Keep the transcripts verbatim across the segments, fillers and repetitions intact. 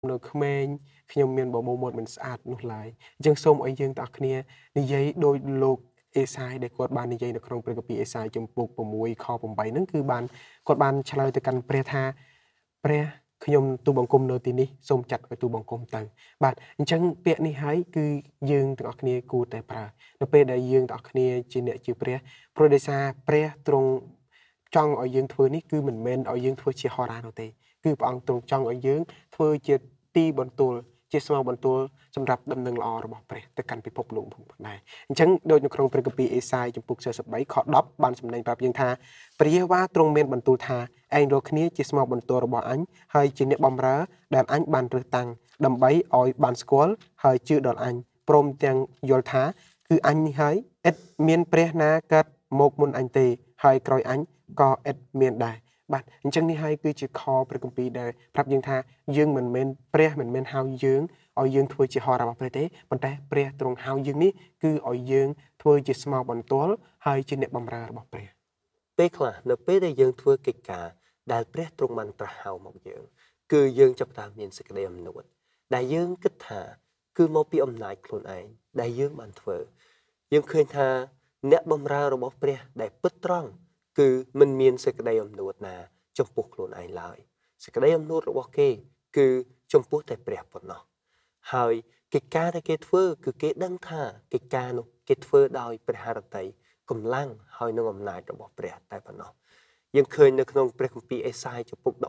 នៅក្មេងខ្ញុំមានបបោមាត់មិនស្អាតនោះឡើយអញ្ចឹងសូមឲ្យយើងទាំងអស់គ្នានិយាយដោយលោកអេសាយដែលគាត់បាននិយាយនៅក្នុងព្រះគម្ពីរអេសាយជំពូក6ខ8ហ្នឹងគឺបានគាត់បានឆ្លើយទៅកាន់ព្រះថាព្រះខ្ញុំទូលបង្គំនៅទីនេះសូមចាត់ឲ្យទូលបង្គំទៅបាទអញ្ចឹងពាក្យនេះហើយគឺយើងទាំងអស់គ្នាគួរតែប្រើនៅពេលដែលយើងទាំងអស់គ្នាជាអ្នកជាព្រះព្រោះដោយសារព្រះទ្រង់ចង់ឲ្យយើងធ្វើនេះគឺមិនមែនឲ្យយើងធ្វើជាហោរានោះទេគឺព្រះអង្គទ្រង់ចង់ឲ្យយើងធ្វើជាទីបន្ទូលជាស្មៅបន្ទូលសម្រាប់ដំណឹងល្អរបស់ព្រះទៅកាន់ពិភពលោកផងដែរអញ្ចឹងដូចនៅក្នុងព្រះគម្ពីរអេសាយជំពូក43ខ10បានសម្ដែងប្រាប់យើងថាព្រះយេហូវ៉ាទ្រង់មានបន្ទូលថាឯងរាល់គ្នាជាស្មៅបន្ទូលរបស់អញហើយជាអ្នកបម្រើដែលអញបានរើសតាំងដើម្បីឲ្យបានស្គាល់ហើយជឿដល់អញព្រមទាំងយល់ថាគឺអញនេះហើយឥតមានព្រះណាកើតមកមុនអញទេហើយក្រោយអញក៏ឥតមានដែរបាទអញ្ចឹងនេះហើយគឺជាខព្រះគម្ពីរដែលប្រាប់យើងថាយើងមិនមែនព្រះមិនមែនហៅយើងឲ្យយើងធ្វើជាហររបស់ព្រះទេប៉ុន្តែព្រះទ្រង់ហៅយើងនេះគឺឲ្យយើងធ្វើជាស្មៅបន្ទាល់ហើយជាអ្នកបម្រើរបស់ព្រះពេលខ្លះនៅពេលដែលយើងធ្វើកិច្ចការដែលព្រះទ្រង់បានប្រហៅមកយើងគឺយើងចាប់ផ្ដើមមានសេចក្តីអំណួតដែលយើងគិតថាគឺមកពីអំណាចខ្លួនឯងដែលយើងបានធ្វើយើងឃើញថាអ្នកបម្រើរបស់ព្រះដែលពិតត្រង់គឺមិនមានសេចក្តីអំណួតណាចំពោះខ្លួនឯងឡើយសេចក្តីអំណួតរបស់គេគឺចំពោះតែព្រះប៉ុណ្ណោះហើយកិច្ចការដែលគេធ្វើគឺគេដឹងថាកិច្ចការនោះគេធ្វើដោយព្រះハរតីកម្លាំងហើយនឹងអំណាចរបស់ព្រះតែប៉ុណ្ណោះយើងឃើញនៅក្នុងព្រះគម្ពីរអេសាយជំពូក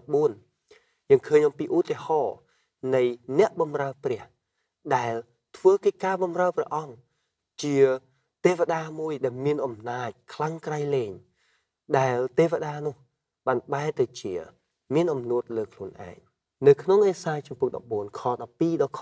14យើងឃើញអំពីឧទាហរណ៍នៃអ្នកបម្រើព្រះដែលធ្វើកិច្ចការបម្រើព្រះអង្គជាទេវតាមួយដែលមានអំណាចខ្លាំងក្រៃលែងដែលទេវតានោះបានបែរទៅជាមានអំណួតលើខ្លួនឯងនៅក្នុងអេសាយជំពូក14ខ12ដល់ខ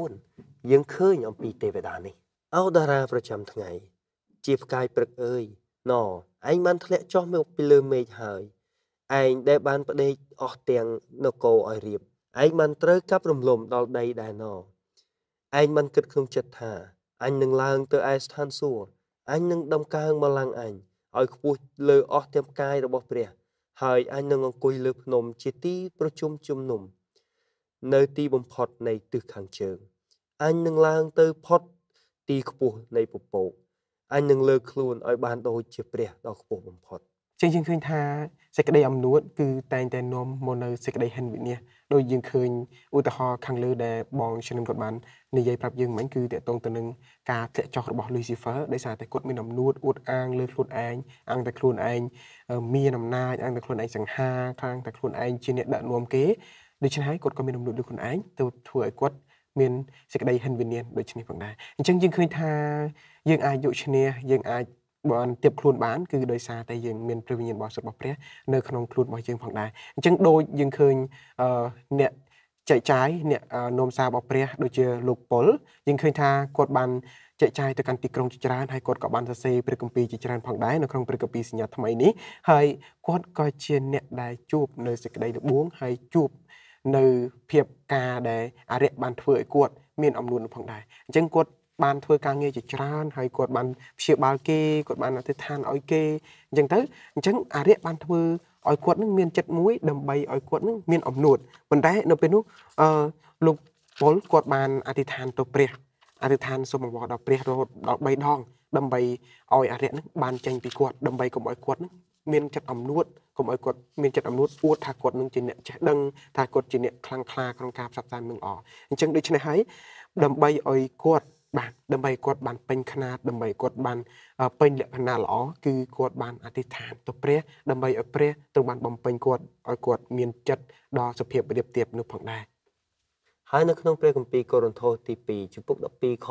14យើងឃើញអំពីទេវតានេះឱតារាប្រចាំថ្ងៃជាផ្កាយព្រឹកអើយណឯងបានធ្លាក់ចុះមកពីលើមេឃហើយឯងដែលបានផ្ដេកអស់ទាំងនគរឲ្យរៀបឯងបានត្រូវកាប់រំលំដល់ដីដែរណឯងបានគិតក្នុងចិត្តថាអញនឹងឡើងទៅឯស្ថានសួគ៌អញនឹងដំកើងបល្ល័ង្កអញឲ្យខ្ពស់លើអស់ទាំងផ្កាយរបស់ព្រះហើយអញនឹងអង្គុយលើភ្នំជាទីប្រជុំជំនុំនៅទីបំផុតនៃទិសខាងជើងអញនឹងឡើងទៅផុតទីខ្ពស់នៃពពកអញនឹងលើកខ្លួនឲ្យបានដូចជាព្រះដ៏ខ្ពស់បំផុតចឹងយើងឃើញថាសេចក្តីអំណួតគឺតែងតែនាំមកនៅសេចក្តីហិនវិនាសដោយយើងឃើញឧទាហរណ៍ខាងលើដែលបងရှင်គាត់បាននិយាយប្រាប់យើងមិញគឺតកតងទៅនឹងការធ្លាក់ចុះរបស់ Lucifer ដោយសារតែគាត់មានអំណួតអួតអាងលើខ្លួនឯងអាងតែខ្លួនឯងមានអំណាចអាងតែខ្លួនឯងសង្ហាខាងតែខ្លួនឯងជាអ្នកដឹកនាំគេដូច្នេះហើយគាត់ក៏មានអំណួតលើខ្លួនឯងទៅធ្វើឲ្យគាត់មានសេចក្តីហិនវិនាសដូចនេះផងដែរអញ្ចឹងយើងឃើញថាយើងអាចយកឈ្នះយើងអាចបានទៀបខ្លួនបានគឺដោយសារតែយើងមានព្រះវិញ្ញាណបរិសុទ្ធរបស់ព្រះនៅក្នុងខ្លួនរបស់យើងផងដែរអញ្ចឹងដូចយើងឃើញអឺអ្នកចែកចាយអ្នកនោមសាររបស់ព្រះដូចជាលោកប៉ុលយើងឃើញថាគាត់បានចែកចាយទៅកាន់ទីក្រុងជាច្រើនហើយគាត់ក៏បានសរសេរព្រះគម្ពីរជាច្រើនផងដែរនៅក្នុងព្រះគម្ពីរសញ្ញាថ្មីនេះហើយគាត់ក៏ជាអ្នកដែលជួបនៅសេចក្តីល្បួងហើយជួបនៅភាពការដែលអរិយបានធ្វើឲ្យគាត់មានអំណួតផងដែរអញ្ចឹងគាត់បានធ្វើការងារជាច្រើនហើយគាត់បានព្យាបាលគេគាត់បានអធិដ្ឋានឲ្យគេអញ្ចឹងទៅអញ្ចឹងអរិយបានធ្វើឲ្យគាត់នឹងមានចិត្តមួយដើម្បីឲ្យគាត់នឹងមានអំណួតប៉ុន្តែនៅពេលនោះអឺលោកប៉ុលគាត់បានអធិដ្ឋានទៅព្រះអធិដ្ឋានសូមអង្វរដល់ព្រះរហូតដល់បីដងដើម្បីឲ្យអរិយនឹងបានចេញពីគាត់ដើម្បីកុំឲ្យគាត់នឹងមានចិត្តអំណួតកុំឲ្យគាត់មានចិត្តអំណួតអួតថាគាត់នឹងជាអ្នកចេះដឹងថាគាត់ជាអ្នកខ្លាំងក្លាក្នុងការផ្សព្វផ្សាយនឹងល្អអញ្ចឹងដូច្នេះហើយដើម្បីឲ្យគាត់បាទដើម្បីគាត់បានពេញខ្នាតដើម្បីគាត់បានពេញលក្ខណៈល្អគឺគាត់បានអធិដ្ឋានទៅព្រះដើម្បីឲ្យព្រះទ្រង់បានបំពេញគាត់ឲ្យគាត់មានចិត្តដល់សភាពរៀបទៀបនោះផងដែរហើយនៅក្នុងព្រះគម្ពីរកូរិនថូសទី2ជំពូក12ខ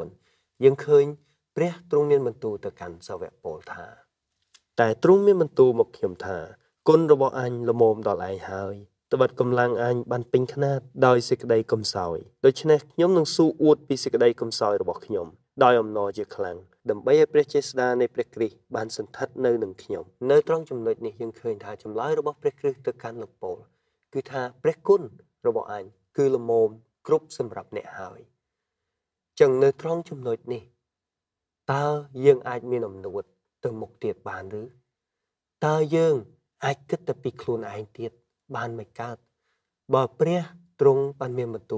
9យើងឃើញព្រះទ្រង់មានបន្ទូលទៅកាន់សាវកប៉ុលថាតែទ្រង់មានបន្ទូលមកខ្ញុំថាគុណរបស់អញល្មមដល់ឯងហើយត្បិតកម្លាំងអញបានពេញខ្នាតដោយសេចក្តីកំសោយដូច្នេះខ្ញុំនឹងស៊ូអួតពីសេចក្តីកំសោយរបស់ខ្ញុំដោយអំណរជាខ្លាំងដើម្បីឲ្យព្រះចេស្តានៃព្រះគ្រីស្ទបានសន្ធិដ្ឋនៅនឹងខ្ញុំនៅត្រង់ចំណុចនេះយើងឃើញថាចម្លើយរបស់ព្រះគ្រីស្ទទៅកាន់លោកប៉ុលគឺថាព្រះគុណរបស់អញគឺល្មមគ្រប់សម្រាប់អ្នកហើយចឹងនៅត្រង់ចំណុចនេះតើយើងអាចមានអំណួតទៅមុខទៀតបានឬតើយើងអាចគិតតែពីខ្លួនឯងទៀតបានមិនកើតបើព្រះទ្រង់បានមានបន្ទូល